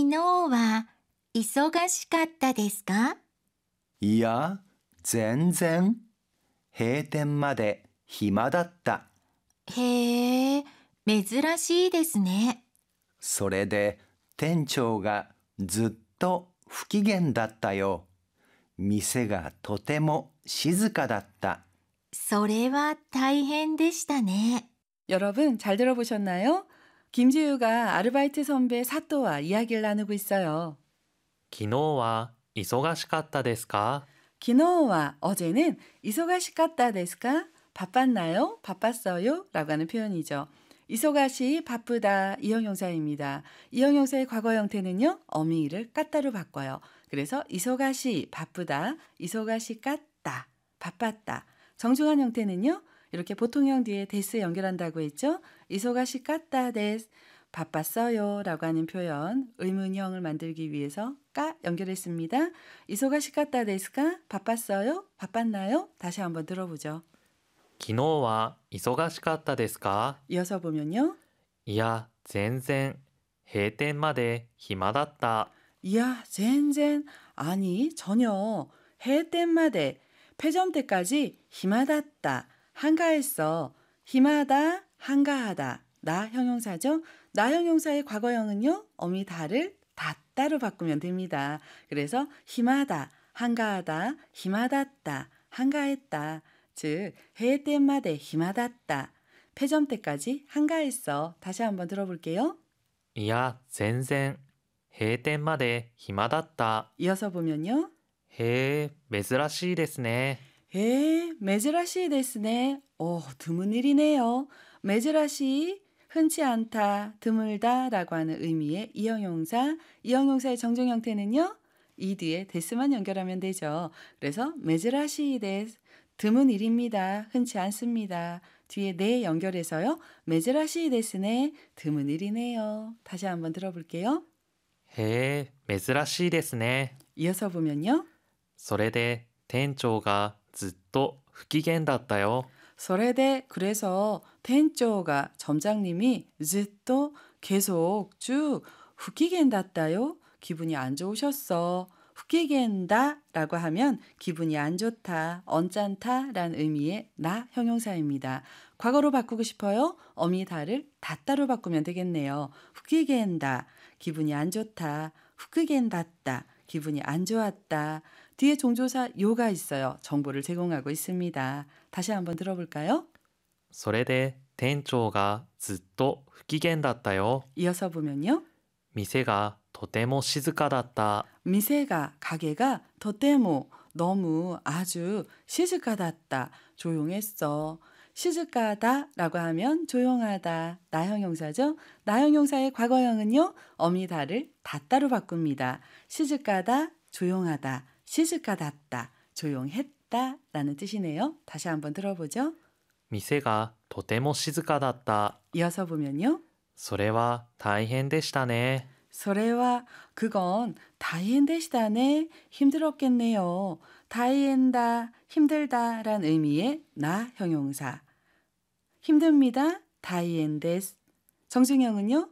昨日は忙しかったですか？ いや、全然。閉店まで暇だった。 へえ、珍しいですね。 それで店長がずっと不機嫌だったよ。店がとても静かだった。 それは大変でしたね。 여러분 잘 들어보셨나요? 김지우가 아르바이트 선배 사또와 이야기를 나누고 있어요. 昨日は忙しかったですか? 기노와 어제는 이소가시갔다 데스까? 바빴나요? 바빴어요? 라고 하는 표현이죠. 이소가시 바쁘다 이형용사입니다. 이형용사의 과거 형태는요. 어미를 까따로 바꿔요. 그래서 이소가시 바쁘다, 이소가시 깠다, 바빴다. 정중한 형태는요. 이렇게 보통형 뒤에 데스 연결한다고 했죠. 이소가시 깠다 데스, 바빴어요 라고 하는 표현, 의문형을 만들기 위해서 까 연결했습니다. 이소가시 깠다 데스까? 바빴어요? 바빴나요? 다시 한번 들어보죠. 昨日は忙しかったですか? 이어서 보면요. いや、全然。閉店まで暇だった。 이야, 젠젠. 아니, 전혀. 해땜마대. 폐점 때까지 힘하다다. 한가했어. 힘하다, 한가하다. 나 형용사죠. 나 형용사의 과거형은요. 어미 다를 닫다로 바꾸면 됩니다. 그래서 힘하다, 한가하다, 힘하다다, 한가했다. 즉, 해땜마대 힘하다다. 폐점 때까지 한가했어. 다시 한번 들어볼게요. いや、全然。閉店まで暇だった。 이어서 보면요. へえ、珍しいですね。 메즈라시 데스네. 드문 일이네요. 메즈라시, 흔치 않다, 드물다 라고 하는 의미의 이형용사. 이형용사의 정중 형태는요. 이 뒤에 데스만 연결하면 되죠. 그래서 메즈라시 데스, 드문 일입니다. 흔치 않습니다. 뒤에 네 연결해서요. 메즈라시 데스네, 드문 일이네요. 다시 한번 들어볼게요. へえ、珍しいですね。 이어서 보면요. それで店長がずっと不機嫌だったよ。 소레데 그래서 텐조가 점장님이 즈또 계속 쭉 후키겐다다요. 기분이 안 좋으셨어. 후키겐다라고 하면 기분이 안 좋다, 언짢다라는 의미의 나 형용사입니다. 과거로 바꾸고 싶어요? 어미다를 닫다로 바꾸면 되겠네요. 후키겐다, 기분이 안 좋다. 후키겐다다, 기분이 안 좋았다. 뒤에 종조사 요가 있어요. 정보를 제공하고 있습니다. 다시 한번 들어볼까요? それで店長がずっと不機嫌だったよ。 이어서 보면요. 店がとても静かだった。 미세가 가게가 더때모 너무 아주 시즈가다다 조용했어. 시즈가다라고 하면 조용하다 나형용사죠. 나형용사의 과거형은요. 어미다를 닫다로 바꿉니다. 시즈가다 조용하다. 시즈가다다 조용했다 라는 뜻이네요. 다시 한번 들어보죠. 店がとても静かだった。 이어서 보면요. それは大変でしたね。 소래와 그건 다이엔데시다네 힘들었겠네요. 다이엔다 힘들다란 의미의 나 형용사. 힘듭니다. 다이엔데스. 정중형은요.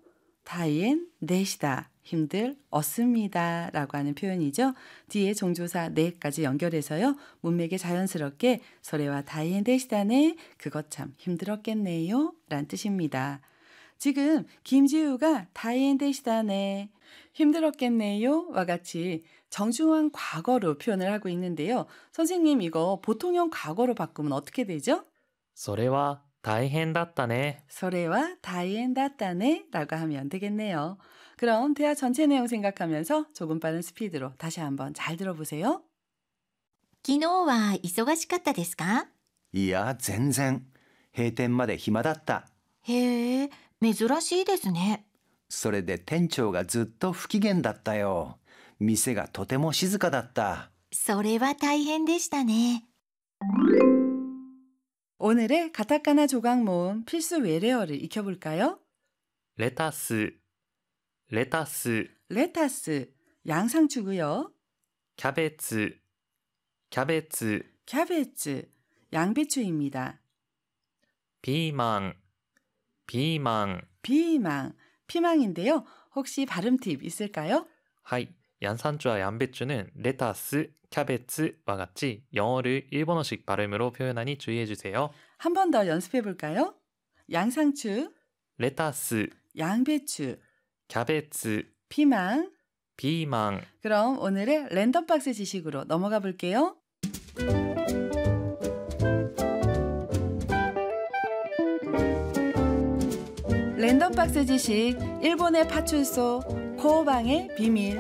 다이엔데시다 힘들었습니다 라고 하는 표현이죠. 뒤에 종조사 네까지 연결해서요. 문맥에 자연스럽게 소래와 다이엔데시다네 그것 참 힘들었겠네요 란 뜻입니다. 지금 김지우가 다이엔데시다네 힘들었겠네요 와 같이 정중한 과거로 표현을 하고 있는데요. 선생님 이거 보통형 과거로 바꾸면 어떻게 되죠? それは大変だったね。 소래와 다이엔다따네 라고 하면 되겠네요. 그럼 대화 전체 내용 생각하면서 조금 빠른 스피드로 다시 한번 잘 들어보세요. 昨日は忙しかったですか？ いや、全然。閉店まで暇だった。 へえ、珍しいですね。 それで店長がずっと不機嫌だったよ。店がとても静かだった。 それは大変でしたね。 오늘의 가타카나 조각 모음 필수 외래어를 익혀볼까요? レタス、レタス、 레타스, 양상추고요. キャベツ、キャベツ、 캬베츠, 양배추입니다. ピーマン、ピーマン、 비망, 피망인데요. 혹시 발음 팁 있을까요? はい。ヤンサンチュ와 양배추는 레타스, 캐베츠와 같이 영어를 일본어식 발음으로 표현하니 주의해주세요. 한 번 더 연습해 볼까요? 양상추, 레타스, 양배추, 캐베츠, 피망. 피망. 그럼 오늘의 랜덤박스 지식으로 넘어가 볼게요. 랜덤박스 지식, 일본의 파출소, 코오방의 비밀.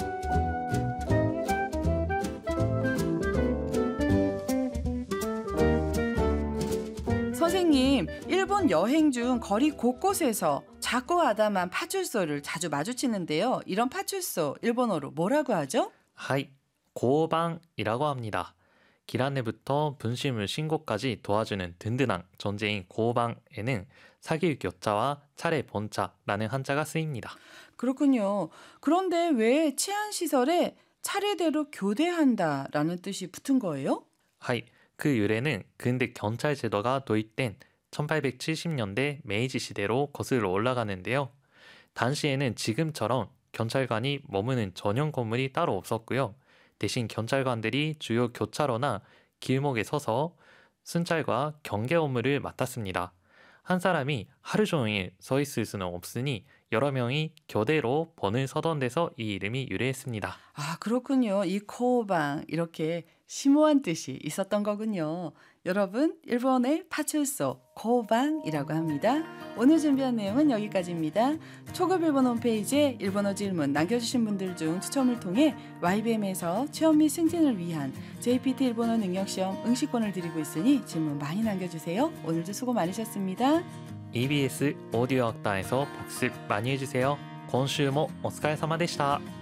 선생님, 일본 여행 중 거리 곳곳에서 작고 아담한 파출소를 자주 마주치는데요. 이런 파출소, 일본어로 뭐라고 하죠? はい。고방이라고 합니다. 길 안내부터 분실물 신고까지 도와주는 든든한 존재인 고방에는 사기일 교자와 차례 본차라는 한자가 쓰입니다. 그렇군요. 그런데 왜 치안시설에 차례대로 교대한다라는 뜻이 붙은 거예요? はい。그 유래는 근대 경찰 제도가 도입된 1870년대 메이지 시대로 거슬러 올라가는데요. 당시에는 지금처럼 경찰관이 머무는 전용 건물이 따로 없었고요. 대신 경찰관들이 주요 교차로나 길목에 서서 순찰과 경계 업무를 맡았습니다. 한 사람이 하루 종일 서 있을 수는 없으니 여러 명이 교대로 번을 서던 데서 이 이름이 유래했습니다. 아, 그렇군요. 이 코오방, 이렇게 심오한 뜻이 있었던 거군요. 여러분, 일본의 파출소, 코오방이라고 합니다. 오늘 준비한 내용은 여기까지입니다. 초급 일본 홈페이지에 일본어 질문 남겨주신 분들 중 추첨을 통해 YBM에서 취업 및 승진을 위한 JPT 일본어 능력시험 응시권을 드리고 있으니 질문 많이 남겨주세요. 오늘도 수고 많으셨습니다. EBS 오디오 학당에서 복습 많이 해주세요. 今週もお疲れ様でした。